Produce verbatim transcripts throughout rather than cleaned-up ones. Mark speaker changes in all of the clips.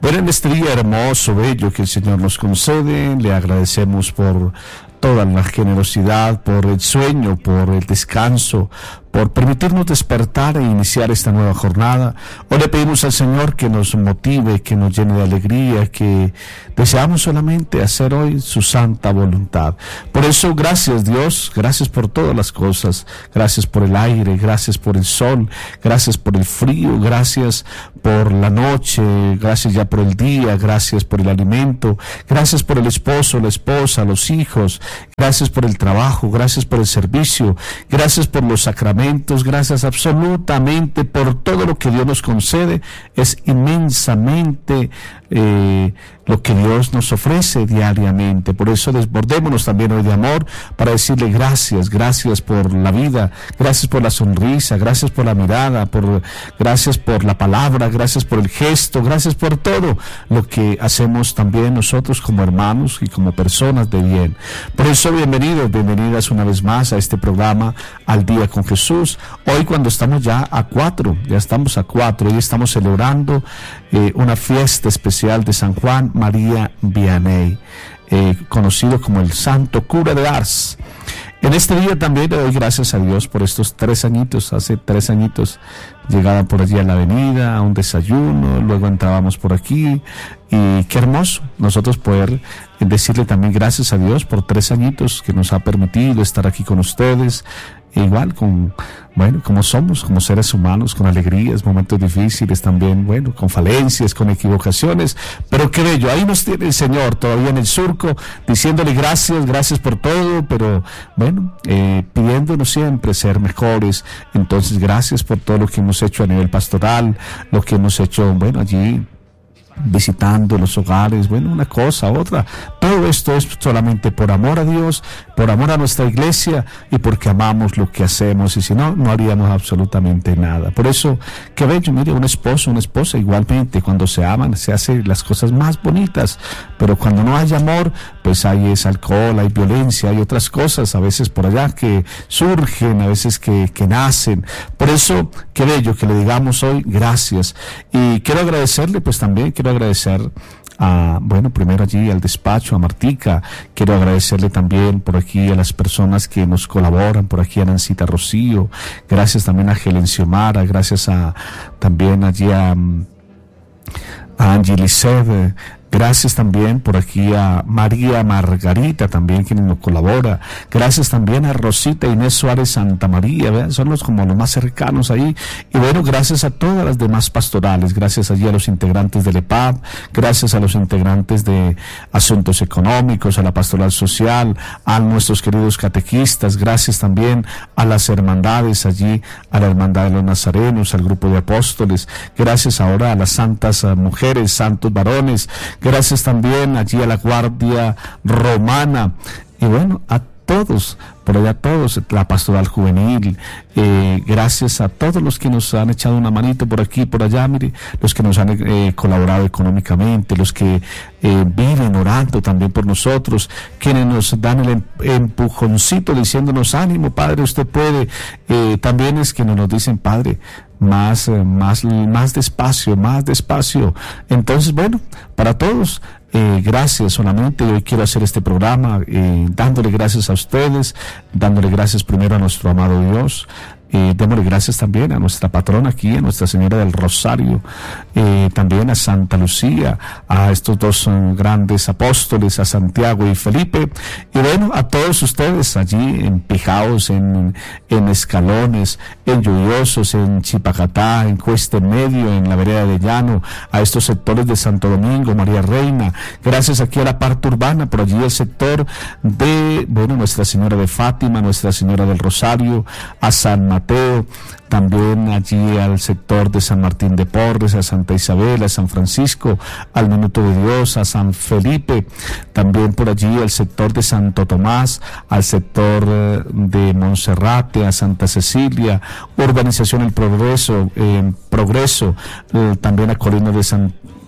Speaker 1: Bueno, en este día hermoso, bello que el Señor nos concede, le agradecemos por toda la generosidad, por el sueño, por el descanso, por permitirnos despertar e iniciar esta nueva jornada. Hoy le pedimos al Señor que nos motive, que nos llene de alegría, que deseamos solamente hacer hoy su santa voluntad. Por eso, gracias Dios, gracias por todas las cosas, gracias por el aire, gracias por el sol, gracias por el frío, gracias por la noche, gracias ya por el día, gracias por el alimento, gracias por el esposo, la esposa, los hijos, gracias por el trabajo, gracias por el servicio, gracias por los sacramentos, gracias absolutamente por todo lo que Dios nos concede. Es inmensamente eh, lo que Dios nos ofrece diariamente. Por eso desbordémonos también hoy de amor para decirle gracias, gracias por la vida, gracias por la sonrisa, gracias por la mirada, por, gracias por la palabra, gracias por el gesto, gracias por todo lo que hacemos también nosotros como hermanos y como personas de bien. Por eso bienvenidos, bienvenidas una vez más a este programa Al Día con Jesús. Hoy cuando estamos ya a cuatro, ya estamos a cuatro, hoy estamos celebrando eh, una fiesta especial de San Juan María Vianney, eh, conocido como el Santo Cura de Ars. En este día también le doy gracias a Dios por estos tres añitos, hace tres añitos llegaban por allí a la avenida, a un desayuno, luego entrábamos por aquí, y qué hermoso nosotros poder decirle también gracias a Dios por tres añitos que nos ha permitido estar aquí con ustedes, igual con, bueno, como somos, como seres humanos, con alegrías, momentos difíciles también, bueno, con falencias, con equivocaciones, pero qué bello, ahí nos tiene el Señor todavía en el surco, diciéndole gracias, gracias por todo, pero bueno, eh, pidiéndonos siempre ser mejores. Entonces gracias por todo lo que hemos hecho a nivel pastoral, lo que hemos hecho, bueno, allí visitando los hogares, bueno, una cosa, otra, todo esto es solamente por amor a Dios, por amor a nuestra iglesia y porque amamos lo que hacemos, y si no, no haríamos absolutamente nada. Por eso, qué bello, mire, un esposo, una esposa, igualmente, cuando se aman, se hacen las cosas más bonitas, pero cuando no hay amor, pues hay es alcohol, hay violencia, hay otras cosas, a veces por allá que surgen, a veces que, que nacen. Por eso, qué bello que le digamos hoy gracias, y quiero agradecerle, pues también quiero agradecer a, bueno, primero allí al despacho, a Martica, quiero agradecerle también por aquí a las personas que nos colaboran, por aquí a Nancita Rocío, gracias también a Helen Xiomara, gracias a, también allí a, a Angie Lisset, gracias también por aquí a María Margarita, también quien nos colabora. Gracias también a Rosita Inés Suárez Santa María, ¿verdad? Son los como los más cercanos ahí. Y bueno, gracias a todas las demás pastorales, gracias allí a los integrantes del E P A B, gracias a los integrantes de Asuntos Económicos, a la Pastoral Social, a nuestros queridos catequistas, gracias también a las hermandades allí, a la Hermandad de los Nazarenos, al Grupo de Apóstoles, gracias ahora a las santas mujeres, santos varones, gracias también allí a la Guardia Romana, y bueno, a todos, por allá todos, la Pastoral Juvenil, eh, gracias a todos los que nos han echado una manito por aquí, por allá, mire, los que nos han eh, colaborado económicamente, los que eh, viven orando también por nosotros, quienes nos dan el empujoncito diciéndonos ánimo, Padre, usted puede, eh, también es quienes nos dicen, Padre, más, más, más despacio, más despacio. Entonces, bueno, para todos, eh, gracias solamente. Hoy quiero hacer este programa eh, dándole gracias a ustedes, dándole gracias primero a nuestro amado Dios. Eh, démosle gracias también a nuestra patrona aquí, a Nuestra Señora del Rosario, eh, también a Santa Lucía, a estos dos um, grandes apóstoles, a Santiago y Felipe, y bueno, a todos ustedes allí en Pijaos, en, en Escalones, en Lluviosos, en Chipacatá, en Cuesta Medio, en la vereda de Llano, a estos sectores de Santo Domingo, María Reina, gracias aquí a la parte urbana, por allí el sector de, bueno, Nuestra Señora de Fátima, Nuestra Señora del Rosario, a San Mateo, también allí al sector de San Martín de Porres, a Santa Isabel, a San Francisco, al Minuto de Dios, a San Felipe, también por allí al sector de Santo Tomás, al sector eh, de Monserrate, a Santa Cecilia, Urbanización El Progreso, eh, Progreso, eh, también a Colina de San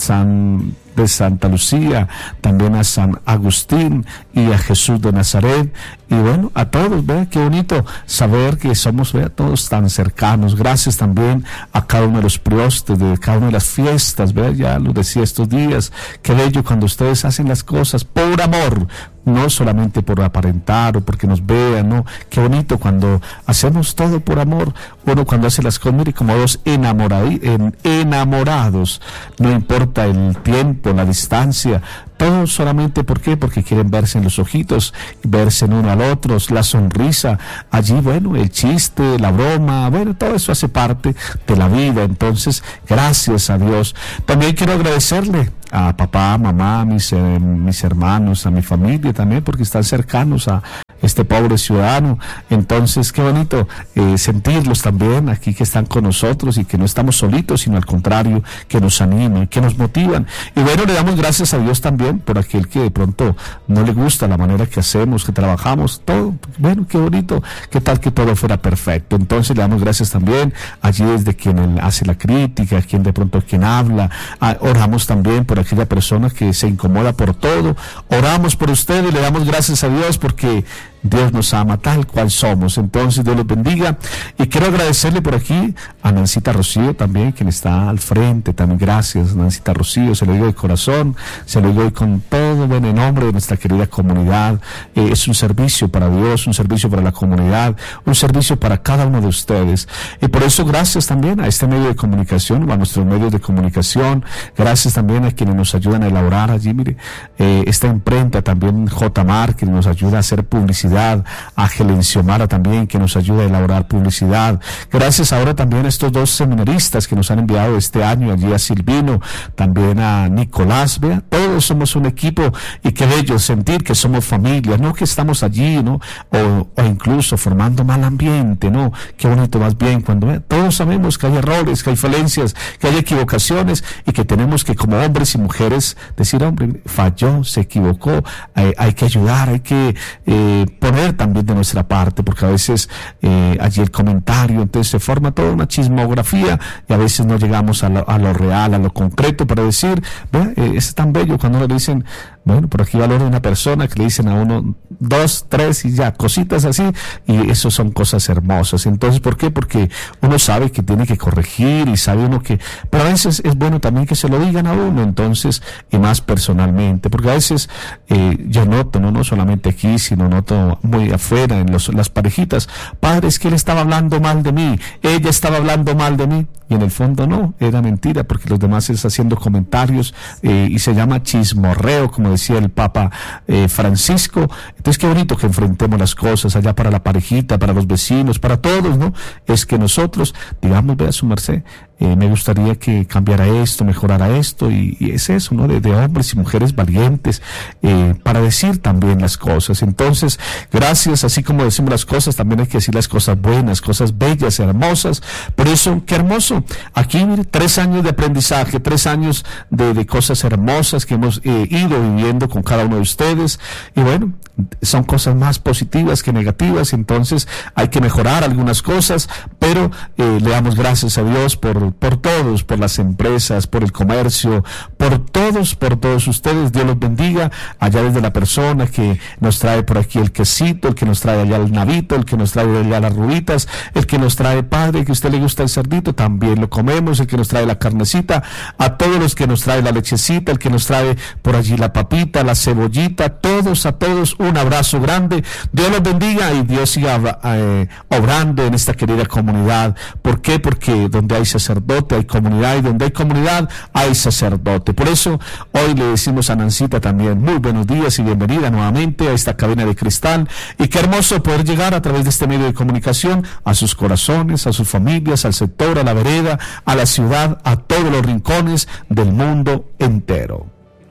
Speaker 1: San de Santa Lucía, también a San Agustín y a Jesús de Nazaret, y bueno, a todos, vea qué bonito saber que somos, vea, todos tan cercanos. Gracias también a cada uno de los priostes de cada una de las fiestas, vea, ya lo decía estos días, qué bello cuando ustedes hacen las cosas por amor, no solamente por aparentar o porque nos vean, no, qué bonito cuando hacemos todo por amor. Uno cuando hace las cosas, mire, como dos enamoradi- en- enamorados, no importa el tiempo, la distancia, todo solamente, ¿por qué? Porque quieren verse en los ojitos, verse en uno al otro, la sonrisa, allí, bueno, el chiste, la broma, bueno, todo eso hace parte de la vida. Entonces, gracias a Dios. También quiero agradecerle a papá, mamá, mis, eh, mis hermanos, a mi familia también, porque están cercanos a este pobre ciudadano. Entonces, qué bonito eh, sentirlos también aquí, que están con nosotros y que no estamos solitos, sino al contrario, que nos animan, que nos motivan. Y bueno, le damos gracias a Dios también por aquel que de pronto no le gusta la manera que hacemos, que trabajamos, todo. Bueno, qué bonito, qué tal que todo fuera perfecto. Entonces le damos gracias también allí desde quien hace la crítica, quien de pronto quien habla. Ah, oramos también por aquella persona que se incomoda por todo. Oramos por usted y le damos gracias a Dios porque Dios nos ama tal cual somos. Entonces Dios los bendiga. Y quiero agradecerle por aquí a Nancita Rocío también, quien está al frente. También gracias, Nancita Rocío, se lo digo de corazón, se lo digo con todo buen nombre de nuestra querida comunidad. Eh, es un servicio para Dios, un servicio para la comunidad, un servicio para cada uno de ustedes. Y por eso gracias también a este medio de comunicación, o a nuestros medios de comunicación. Gracias también a quienes nos ayudan a elaborar allí, mire, eh, esta imprenta también, J. Mar, que nos ayuda a hacer publicidad, a Gelencio también, que nos ayuda a elaborar publicidad. Gracias ahora también a estos dos seminaristas que nos han enviado este año, allí a Silvino, también a Nicolás, vea, todos somos un equipo, y qué bello sentir que somos familia, no que estamos allí, ¿no? O, o incluso formando mal ambiente, ¿no? Qué bonito más bien cuando vea, todos sabemos que hay errores, que hay falencias, que hay equivocaciones, y que tenemos que como hombres y mujeres decir, hombre, falló, se equivocó, hay, hay que ayudar, hay que eh, poner también de nuestra parte, porque a veces eh, allí el comentario, entonces se forma toda una chismografía y a veces no llegamos a lo, a lo real, a lo concreto para decir, ¿ve? Eh, es tan bello cuando le dicen, bueno, por aquí valora una persona, que le dicen a uno dos, tres y ya, cositas así, y eso son cosas hermosas. Entonces, ¿por qué? Porque uno sabe que tiene que corregir y sabe uno que, pero a veces es bueno también que se lo digan a uno, entonces, y más personalmente, porque a veces eh, yo noto, no, no solamente aquí, sino noto muy afuera en los, las parejitas, padre, es que él estaba hablando mal de mí, ella estaba hablando mal de mí, y en el fondo no, era mentira, porque los demás están haciendo comentarios, eh, y se llama chismorreo, como decía el Papa eh, Francisco. Entonces qué bonito que enfrentemos las cosas allá para la parejita, para los vecinos, para todos, ¿no? Es que nosotros, digamos, vea su merced, eh, me gustaría que cambiara esto, mejorara esto, y, y es eso, ¿no? De, de hombres y mujeres valientes, eh, para decir también las cosas. Entonces, gracias, así como decimos las cosas, también hay que decir las cosas buenas, cosas bellas, hermosas. Por eso, qué hermoso. Aquí, mire, tres años de aprendizaje, tres años de, de cosas hermosas que hemos eh, ido viviendo con cada uno de ustedes. Y bueno, son cosas más positivas que negativas, entonces hay que mejorar algunas cosas, pero eh, le damos gracias a Dios por, por todos, por las empresas, por el comercio, por todos, por todos ustedes. Dios los bendiga, allá desde la persona que nos trae por aquí el quesito, el que nos trae allá el navito, el que nos trae allá las rubitas, el que nos trae, padre, que a usted le gusta el cerdito, también lo comemos, el que nos trae la carnecita, a todos los que nos trae la lechecita, el que nos trae por allí la papita, la cebollita, todos, a todos, un abrazo grande. Dios los bendiga y Dios siga eh, obrando en esta querida comunidad. ¿Por qué? Porque donde hay sacerdote hay comunidad, y donde hay comunidad hay sacerdote. Por eso hoy le decimos a Nancita también muy buenos días y bienvenida nuevamente a esta cabina de cristal, y qué hermoso poder llegar a través de este medio de comunicación a sus corazones, a sus familias, al sector, a la vereda, a la ciudad, a todos los rincones del mundo entero.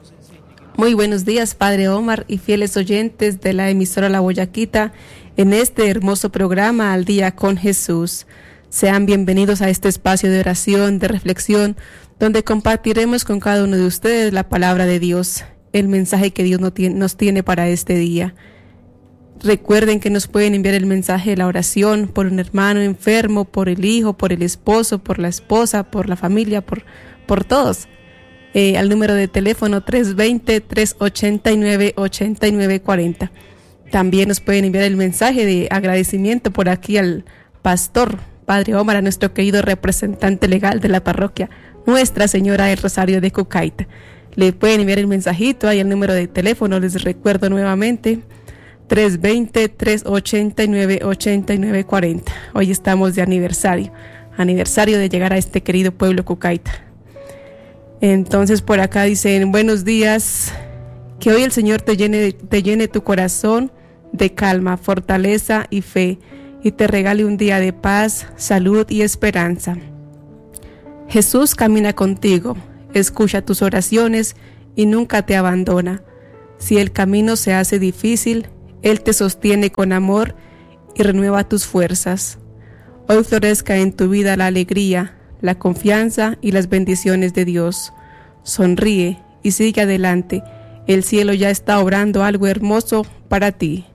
Speaker 2: Muy buenos días, Padre Omar y fieles oyentes de la emisora La Boyaquita, en este hermoso programa Al Día con Jesús. Sean bienvenidos a este espacio de oración, de reflexión, donde compartiremos con cada uno de ustedes la palabra de Dios, el mensaje que Dios nos tiene para este día. Recuerden que nos pueden enviar el mensaje de la oración por un hermano enfermo, por el hijo, por el esposo, por la esposa, por la familia, por, por todos. eh, al número de teléfono tres dos cero, tres ocho nueve, ocho nueve cuatro cero. También nos pueden enviar el mensaje de agradecimiento por aquí al pastor, Padre Omar, a nuestro querido representante legal de la parroquia Nuestra Señora del Rosario de Cucaita. Le pueden enviar el mensajito, ahí el número de teléfono, les recuerdo nuevamente, tres dos cero, tres ocho nueve, ocho nueve cuatro cero. Hoy estamos de aniversario, aniversario de llegar a este querido pueblo Cucaita. Entonces por acá dicen, buenos días, que hoy el Señor te llene, te llene tu corazón de calma, fortaleza y fe, y te regale un día de paz, salud y esperanza. Jesús camina contigo, escucha tus oraciones y nunca te abandona. Si el camino se hace difícil, Él te sostiene con amor y renueva tus fuerzas. Hoy florezca en tu vida la alegría, la confianza y las bendiciones de Dios. Sonríe y sigue adelante. El cielo ya está obrando algo hermoso para ti.